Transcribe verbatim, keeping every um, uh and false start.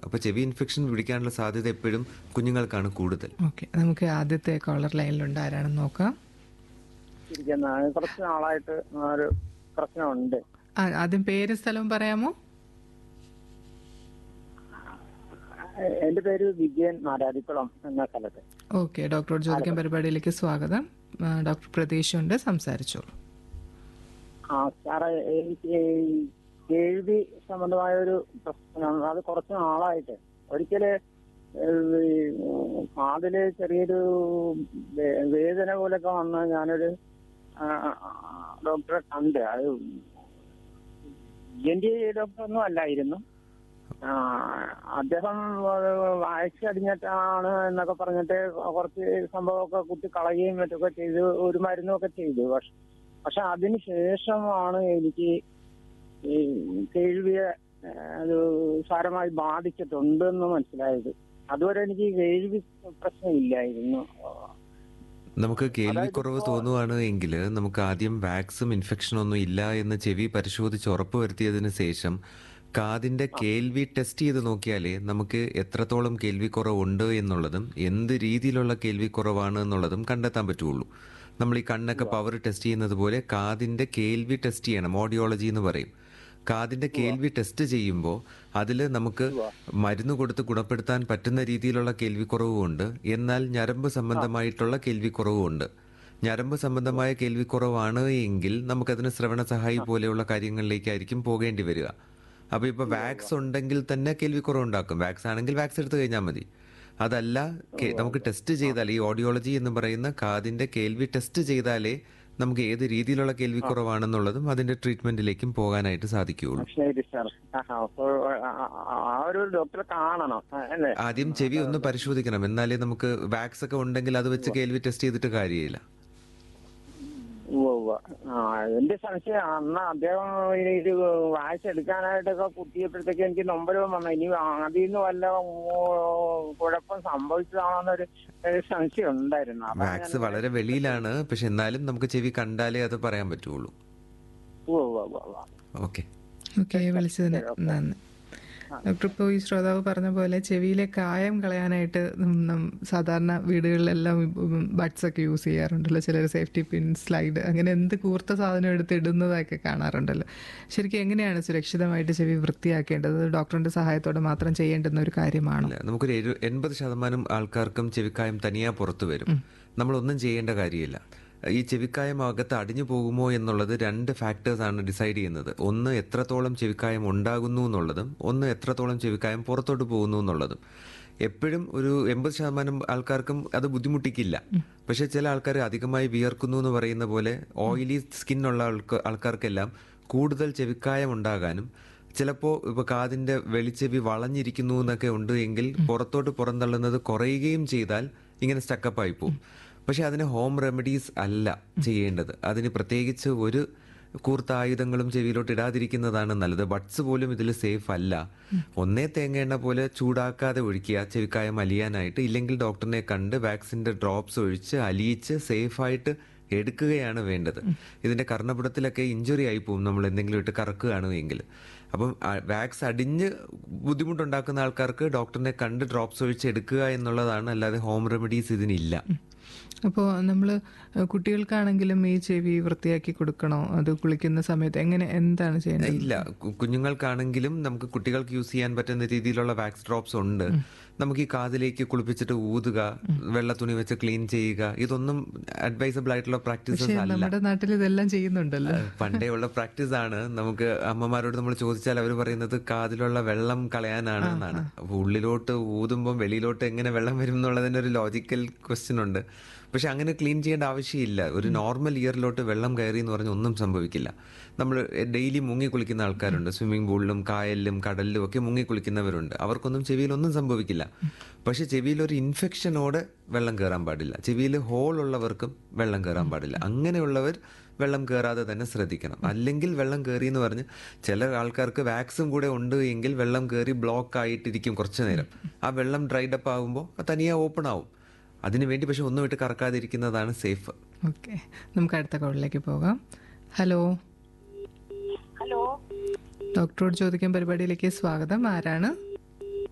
അപ്പോൾ ചെവി ഇൻഫെക്ഷൻ പിടിക്കാനുള്ള സാധ്യത എപ്പോഴും കുഞ്ഞുങ്ങൾക്കാണ് കൂടുതൽ. ഓക്കെ, നമുക്ക് ആദ്യത്തെ കോളർ ലൈനിലുണ്ട്, ആരാണെന്ന് നോക്കാം. കുറച്ച് നാളായിട്ട് ഒരു പ്രശ്നമുണ്ട്. ആ, ആദ്യം പേര് സ്ഥലവും പറയാമോ? എന്റെ പേര് വിജയൻ മാരാരിക്കുളം എന്ന സ്ഥലത്ത്. ഓക്കെ, ഡോക്ടറോട് ചോദിക്കാൻ പരിപാടിയിലേക്ക് സ്വാഗതം. ആ, ഡോക്ടർ പ്രതീക്ഷുണ്ട്, സംസാരിച്ചോളൂ. ആ സാറേ, എനിക്ക് കേൾവി സംബന്ധമായ ഒരു പ്രശ്നം, അത് കുറച്ച് നാളായിട്ട് ഒരിക്കല് കാതില് ചെറിയൊരു വേദന പോലൊക്കെ വന്ന് ഞാനൊരു ഡോക്ടറെ കണ്ട്. അത് എൻ ഡി ഡോക്ടറൊന്നും അല്ലായിരുന്നു. അദ്ദേഹം വായിച്ച് അടിഞ്ഞിട്ടാണ് എന്നൊക്കെ പറഞ്ഞിട്ട് കുറച്ച് സംഭവമൊക്കെ കുത്തി കളയുകയും മറ്റൊക്കെ ചെയ്ത് ഒരു മരുന്നൊക്കെ ചെയ്തു. പക്ഷെ പക്ഷെ അതിന് ശേഷമാണ് എനിക്ക് ഈ കേൾവിയെ അത് സാരമായി ബാധിച്ചിട്ടുണ്ടെന്ന് മനസ്സിലായത്. അതുവരെ എനിക്ക് കേൾവി പ്രശ്നമില്ലായിരുന്നു. നമുക്ക് കേൾവിക്കുറവ് തോന്നുവാണ് എങ്കിൽ നമുക്ക് ആദ്യം വാക്സും ഇൻഫെക്ഷനും ഒന്നും ഇല്ല എന്ന് ചെവി പരിശോധിച്ച് ഉറപ്പുവരുത്തിയതിന് ശേഷം കാതിൻ്റെ കേൾവി ടെസ്റ്റ് ചെയ്ത് നോക്കിയാലേ നമുക്ക് എത്രത്തോളം കേൾവിക്കുറവുണ്ട് എന്നുള്ളതും എന്ത് രീതിയിലുള്ള കേൾവിക്കുറവാണ് എന്നുള്ളതും കണ്ടെത്താൻ പറ്റുള്ളൂ. നമ്മൾ ഈ കണ്ണൊക്കെ പവർ ടെസ്റ്റ് ചെയ്യുന്നത് പോലെ കാതിൻ്റെ കേൾവി ടെസ്റ്റ് ചെയ്യണം, ഓഡിയോളജി എന്ന് പറയും. കാതിൻ്റെ കേൾവി ടെസ്റ്റ് ചെയ്യുമ്പോൾ അതിൽ നമുക്ക് മരുന്ന് കൊടുത്ത് ഗുണപ്പെടുത്താൻ പറ്റുന്ന രീതിയിലുള്ള കേൾവിക്കുറവുമുണ്ട്, എന്നാൽ ഞരമ്പ് സംബന്ധമായിട്ടുള്ള കേൾവിക്കുറവുമുണ്ട്. ഞരമ്പ് സംബന്ധമായ കേൾവിക്കുറവാണ് എങ്കിൽ നമുക്കതിന് ശ്രവണ സഹായി പോലെയുള്ള കാര്യങ്ങളിലേക്കായിരിക്കും പോകേണ്ടി വരിക. അപ്പോൾ ഇപ്പോൾ വാക്സ് ഉണ്ടെങ്കിൽ തന്നെ കേൾവിക്കുറവുണ്ടാക്കും. വാക്സ് ആണെങ്കിൽ വാക്സ് എടുത്തു കഴിഞ്ഞാൽ മതി. അതല്ല, നമുക്ക് ടെസ്റ്റ് ചെയ്താൽ ഈ ഓഡിയോളജി എന്ന് പറയുന്ന കാതിൻ്റെ കേൾവി ടെസ്റ്റ് ചെയ്താലേ നമുക്ക് ഏത് രീതിയിലുള്ള കേൾവിക്കുറവാണെന്നുള്ളതും അതിന്റെ ട്രീറ്റ്മെന്റിലേക്കും പോകാനായിട്ട് സാധിക്കുകയുള്ളൂ. ആദ്യം ചെവി ഒന്ന് പരിശോധിക്കണം, എന്നാലേ നമുക്ക് വാക്സ് ഒക്കെ ഉണ്ടെങ്കിൽ അത് വെച്ച് കേൾവി ടെസ്റ്റ് ചെയ്തിട്ട് കാര്യമില്ല. എന്റെ സംശയം അന്ന് അദ്ദേഹം ഇത് വായിച്ച് എടുക്കാനായിട്ടൊക്കെ കുത്തിയപ്പോഴത്തേക്ക് എനിക്ക് നൊമ്പരവും വന്നു. ഇനി അതിൽ നിന്ന് വല്ല കുഴപ്പം സംഭവിച്ചതാണോന്നൊരു സംശയം ഉണ്ടായിരുന്നു. വാക്സ് വളരെ വെളിയിലാണ്, പക്ഷെ എന്നാലും നമുക്ക് ചെവി കണ്ടാലേ അത് പറയാൻ പറ്റുള്ളൂ. ഓക്കെ ഓക്കെ, വിളിച്ചതിന് നന്ദി. ഡോക്ടർ, ഇപ്പോൾ ഈ ശ്രോതാവ് പറഞ്ഞ പോലെ ചെവിയിലെ കായം കളയാനായിട്ട് സാധാരണ വീടുകളിലെല്ലാം ബഡ്സ് ഒക്കെ യൂസ് ചെയ്യാറുണ്ടല്ലോ. ചിലർ സേഫ്റ്റി പിൻ, സ്ലൈഡ്, അങ്ങനെ എന്ത് കൂർത്ത സാധനം എടുത്ത് ഇടുന്നതൊക്കെ കാണാറുണ്ടല്ലോ. ശരിക്കും എങ്ങനെയാണ് സുരക്ഷിതമായിട്ട് ചെവി വൃത്തിയാക്കേണ്ടത്? ഡോക്ടറിന്റെ സഹായത്തോടെ മാത്രം ചെയ്യേണ്ടുന്ന ഒരു കാര്യമാണോ? നമുക്കൊരു എൺപത് ശതമാനം ആൾക്കാർക്കും ചെവിക്കായം തനിയാ പുറത്തു വരും. നമ്മളൊന്നും ചെയ്യേണ്ട കാര്യമില്ല. ഈ ചെവിക്കായം അകത്ത് അടിഞ്ഞു പോകുമോ എന്നുള്ളത് രണ്ട് ഫാക്ടേഴ്സാണ് ഡിസൈഡ് ചെയ്യുന്നത്. ഒന്ന് എത്രത്തോളം ചെവിക്കായം ഉണ്ടാകുന്നു എന്നുള്ളതും ഒന്ന് എത്രത്തോളം ചെവിക്കായം പുറത്തോട്ട് പോകുന്നു എന്നുള്ളതും. എപ്പോഴും ഒരു എൺപത് ശതമാനം ആൾക്കാർക്കും അത് ബുദ്ധിമുട്ടിക്കില്ല. പക്ഷെ ചില ആൾക്കാർ അധികമായി വിയർക്കുന്നു എന്ന് പറയുന്ന പോലെ ഓയിലി സ്കിന്നുള്ള ആൾക്ക് ആൾക്കാർക്കെല്ലാം കൂടുതൽ ചെവിക്കായം ഉണ്ടാകാനും ചിലപ്പോൾ ഇപ്പോൾ കാതിൻ്റെ വെളിച്ചെവി വളഞ്ഞിരിക്കുന്നു എന്നൊക്കെ ഉണ്ട് എങ്കിൽ പുറത്തോട്ട് പുറന്തള്ളുന്നത് കുറയുകയും ചെയ്താൽ ഇങ്ങനെ സ്റ്റക്കപ്പായി പോകും. പക്ഷെ അതിന് ഹോം റെമഡീസ് അല്ല ചെയ്യേണ്ടത്. അതിന് പ്രത്യേകിച്ച് ഒരു കൂർത്ത ആയുധങ്ങളും ചെവിയിലോട്ട് ഇടാതിരിക്കുന്നതാണ് നല്ലത്. ബഡ്സ് പോലും ഇതിൽ സേഫ് അല്ല. ഒന്നേ തേങ്ങ പോലെ ചൂടാക്കാതെ ഒഴിക്കുക ചെവിക്കായം അലിയാനായിട്ട്. ഇല്ലെങ്കിൽ ഡോക്ടറിനെ കണ്ട് വാക്സിൻ്റെ ഡ്രോപ്സ് ഒഴിച്ച് അലിയിച്ച് സേഫായിട്ട് എടുക്കുകയാണ് വേണ്ടത്. ഇതിൻ്റെ കർണപുടത്തിലൊക്കെ ഇഞ്ചുറി ആയി പോകും നമ്മൾ എന്തെങ്കിലും ഇട്ട് കറക്കുകയാണ് എങ്കിൽ. അപ്പം വാക്സ് അടിഞ്ഞ് ബുദ്ധിമുട്ടുണ്ടാക്കുന്ന ആൾക്കാർക്ക് ഡോക്ടറിനെ കണ്ട് ഡ്രോപ്സ് ഒഴിച്ച് എടുക്കുക എന്നുള്ളതാണ്, അല്ലാതെ ഹോം റെമഡീസ് ഇതിനില്ല. അപ്പോൾ നമ്മൾ കുട്ടികൾക്കാണെങ്കിലും ഈ ചെവി വൃത്തിയാക്കി കൊടുക്കണോ? അത് കുളിക്കുന്ന സമയത്ത് എങ്ങനെ, എന്താണ് ചെയ്യുന്നത്? ഇല്ല, കുഞ്ഞുങ്ങൾക്കാണെങ്കിലും നമുക്ക് കുട്ടികൾക്ക് യൂസ് ചെയ്യാൻ പറ്റുന്ന രീതിയിലുള്ള വാക്സ് ഡ്രോപ്സ് ഉണ്ട്. നമുക്ക് ഈ കാതിലേക്ക് കുളിപ്പിച്ചിട്ട് ഊതുക, വെള്ള തുണി വെച്ച് ക്ലീൻ ചെയ്യുക, ഇതൊന്നും അഡ്വൈസബിൾ ആയിട്ടുള്ള പ്രാക്ടീസസ് അല്ല. നമ്മുടെ നാട്ടിൽ ഇതെല്ലാം ചെയ്യുന്നുണ്ടല്ലോ. പണ്ടേ ഉള്ള പ്രാക്ടീസ് ആണ്. നമുക്ക് അമ്മമാരോട് നമ്മൾ ചോദിച്ചാൽ അവർ പറയുന്നത് കാതിലുള്ള വെള്ളം കളയാനാണ് എന്നാണ്. അപ്പോൾ ഉള്ളിലോട്ട് ഊതുമ്പോൾ വെളിയിലോട്ട് എങ്ങനെ വെള്ളം വരും എന്നുള്ളതിൻ്റെ ഒരു ലോജിക്കൽ ക്വസ്റ്റ്യൻ ഉണ്ട്. പക്ഷെ അങ്ങനെ ക്ലീൻ ചെയ്യേണ്ട ആവശ്യമില്ല. ഒരു നോർമൽ ഇയറിലോട്ട് വെള്ളം കയറി എന്ന് പറഞ്ഞാൽ ഒന്നും സംഭവിക്കില്ല. നമ്മൾ ഡെയിലി മുങ്ങി കുളിക്കുന്ന ആൾക്കാരുണ്ട്. സ്വിമ്മിംഗ് പൂളിലും കായലിലും കടലിലും ഒക്കെ മുങ്ങി കുളിക്കുന്നവരുണ്ട്. അവർക്കൊന്നും ചെവിയിലൊന്നും സംഭവിക്കില്ല. പക്ഷെ ചെവിയിൽ ഒരു ഇൻഫെക്ഷനോടെ വെള്ളം കയറാൻ പാടില്ല. ചെവിയിൽ ഹോൾ ഉള്ളവർക്കും വെള്ളം കയറാൻ പാടില്ല. അങ്ങനെയുള്ളവർ വെള്ളം കയറാതെ തന്നെ ശ്രദ്ധിക്കണം. അല്ലെങ്കിൽ വെള്ളം കയറി എന്ന് പറഞ്ഞ് ചില ആൾക്കാർക്ക് വാക്സും കൂടെ ഉണ്ട് എങ്കിൽ വെള്ളം കയറി ബ്ലോക്ക് ആയിട്ടിരിക്കും കുറച്ചു നേരം. ആ വെള്ളം ഡ്രൈഡപ്പ് ആകുമ്പോൾ തനിയെ ഓപ്പൺ ആവും. അതിനുവേണ്ടി പക്ഷെ ഒന്നും ഇട്ട് കറക്കാതിരിക്കുന്നതാണ് സേഫ്. ഓക്കെ, നമുക്ക് അടുത്ത കോളിലേക്ക് പോകാം. ഹലോ ഹലോ, ഡോക്ടറോട് ചോദിക്കാൻ പരിപാടിയിലേക്ക് സ്വാഗതം. ആരാണ്?